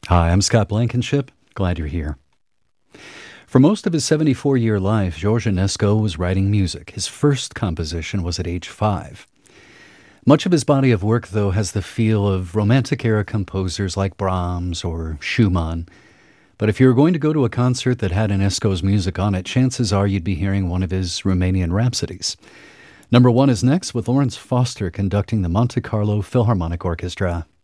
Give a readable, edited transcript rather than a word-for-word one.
Hi, I'm Scott Blankenship. Glad you're here. For most of his 74-year life, George Enesco was writing music. His first composition was at age 5. Much of his body of work, though, has the feel of Romantic-era composers like Brahms or Schumann. But if you were going to go to a concert that had Enesco's music on it, chances are you'd be hearing one of his Romanian Rhapsodies. Number 1 is next, with Lawrence Foster conducting the Monte Carlo Philharmonic Orchestra.